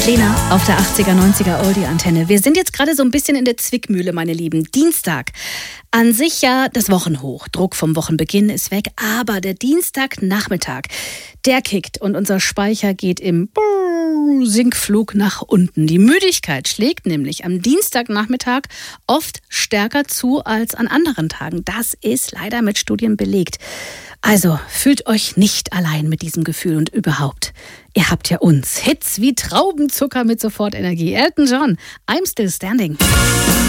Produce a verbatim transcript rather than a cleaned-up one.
mit Lena auf der achtziger, neunziger Oldie-Antenne. Wir sind jetzt gerade so ein bisschen in der Zwickmühle, meine Lieben. Dienstag. An sich ja das Wochenhoch. Druck vom Wochenbeginn ist weg. Aber der Dienstagnachmittag, der kickt und unser Speicher geht im Sinkflug nach unten. Die Müdigkeit schlägt nämlich am Dienstagnachmittag oft stärker zu als an anderen Tagen. Das ist leider mit Studien belegt. Also fühlt euch nicht allein mit diesem Gefühl und überhaupt. Ihr habt ja uns. Hits wie Traubenzucker mit Sofortenergie. Elton John, I'm Still Standing.